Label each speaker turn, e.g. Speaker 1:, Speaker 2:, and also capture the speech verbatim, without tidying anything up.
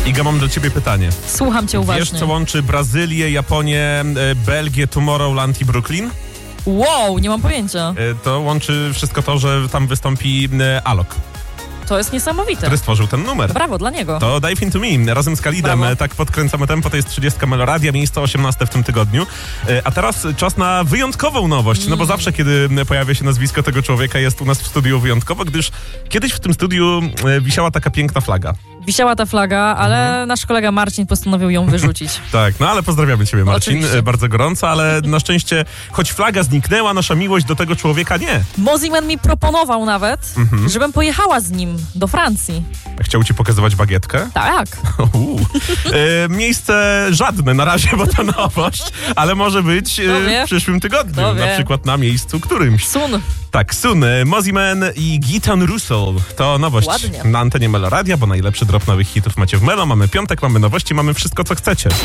Speaker 1: Iga, mam do ciebie pytanie.
Speaker 2: Słucham cię uważnie.
Speaker 1: Wiesz, co łączy Brazylię, Japonię, Belgię, Tomorrowland i Brooklyn?
Speaker 2: Wow, nie mam pojęcia.
Speaker 1: To łączy wszystko to, że tam wystąpi Alok,
Speaker 2: To jest niesamowite.
Speaker 1: który stworzył ten numer.
Speaker 2: Brawo dla niego.
Speaker 1: To Dive Into Me razem z Khalidem.
Speaker 2: Brawo.
Speaker 1: Tak podkręcamy tempo, to jest trzydziestka Meloradia, miejsce osiemnaste w tym tygodniu. A teraz czas na wyjątkową nowość, mm. no bo zawsze, kiedy pojawia się nazwisko tego człowieka, jest u nas w studiu wyjątkowo, gdyż kiedyś w tym studiu wisiała taka piękna flaga.
Speaker 2: Wisiała ta flaga, ale mhm. nasz kolega Marcin postanowił ją wyrzucić.
Speaker 1: Tak, no ale pozdrawiamy ciebie, Marcin,
Speaker 2: Oczywiście.
Speaker 1: bardzo gorąco, ale na szczęście, choć flaga zniknęła, nasza miłość do tego człowieka nie.
Speaker 2: Mosiman mi proponował nawet, mhm. żebym pojechała z nim do Francji.
Speaker 1: Chciał ci pokazywać bagietkę?
Speaker 2: Tak.
Speaker 1: e, miejsce żadne na razie, bo to nowość, ale może być e, w przyszłym tygodniu, na przykład na miejscu którymś.
Speaker 2: Sun.
Speaker 1: Tak, Sun, Mosiman i Gaëtan Roussel. To nowość
Speaker 2: Ładnie.
Speaker 1: na antenie Meloradia, bo najlepszy drop nowych hitów macie w Melo. Mamy piątek, mamy nowości, mamy wszystko, co chcecie.